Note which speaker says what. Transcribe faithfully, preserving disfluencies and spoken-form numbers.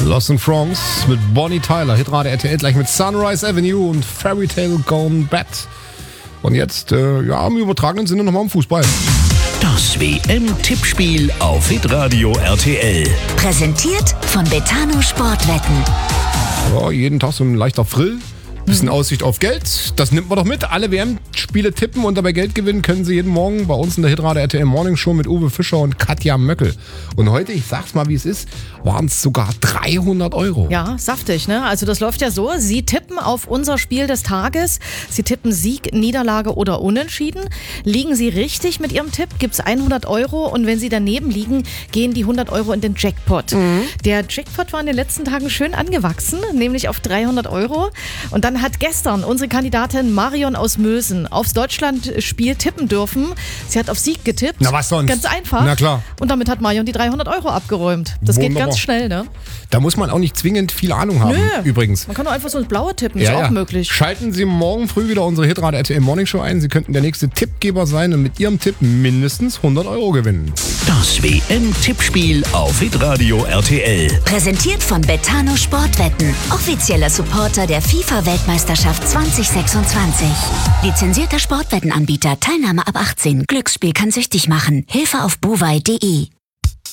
Speaker 1: Lost in France mit Bonnie Tyler, Hitrate R T L, gleich mit Sunrise Avenue und Fairy Tale Gone Bad. Und jetzt, äh, ja, im übertragenen Sinne nochmal im Fußball.
Speaker 2: Das W M-Tippspiel auf Hitradio R T L.
Speaker 3: Präsentiert von Betano Sportwetten.
Speaker 1: Ja, jeden Tag so ein leichter Frill. Bisschen Aussicht auf Geld, das nimmt man doch mit. Alle W M-Spiele tippen und dabei Geld gewinnen können Sie jeden Morgen bei uns in der Hitradio R T L Morning Show mit Uwe Fischer und Katja Möckel. Und heute, ich sag's mal wie es ist, waren es sogar dreihundert Euro.
Speaker 4: Ja, saftig, ne? Also das läuft ja so, Sie tippen auf unser Spiel des Tages. Sie tippen Sieg, Niederlage oder Unentschieden. Liegen Sie richtig mit Ihrem Tipp, gibt's hundert Euro und wenn Sie daneben liegen, gehen die hundert Euro in den Jackpot. Mhm. Der Jackpot war in den letzten Tagen schön angewachsen, nämlich auf dreihundert Euro. Und dann hat gestern unsere Kandidatin Marion aus Mösen aufs Deutschlandspiel tippen dürfen. Sie hat auf Sieg getippt.
Speaker 1: Na was sonst?
Speaker 4: Ganz einfach.
Speaker 1: Na klar.
Speaker 4: Und damit hat Marion die dreihundert Euro abgeräumt. Das
Speaker 1: Wunderbar.
Speaker 4: geht ganz schnell, ne?
Speaker 1: Da muss man auch nicht zwingend viel Ahnung haben,
Speaker 4: Nö.
Speaker 1: übrigens.
Speaker 4: Man kann doch einfach so ins Blaue tippen, ist
Speaker 1: Ja,
Speaker 4: auch
Speaker 1: ja.
Speaker 4: möglich.
Speaker 1: Schalten Sie morgen früh wieder unsere Hitradio R T L Morning Show ein. Sie könnten der nächste Tippgeber sein und mit Ihrem Tipp mindestens hundert Euro gewinnen.
Speaker 2: Das W M-Tippspiel auf Hitradio R T L.
Speaker 3: Präsentiert von Betano Sportwetten. Offizieller Supporter der FIFA-Weltmeisterschaft zwanzig sechsundzwanzig. Lizenzierter Sportwettenanbieter. Teilnahme ab achtzehn. Glücksspiel kann süchtig machen. Hilfe auf buwei punkt de.